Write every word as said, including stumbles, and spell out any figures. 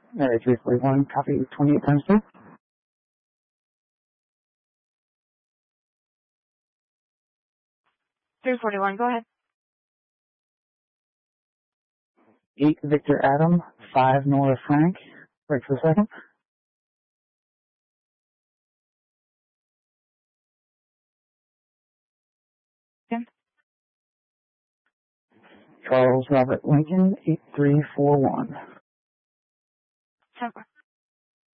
Mary three forty-one, copy twenty-eight times two. three forty-one, go ahead. eight Victor Adam, five Nora Frank. Break for a second. Again. Charles Robert Lincoln, eight three four one. ten four.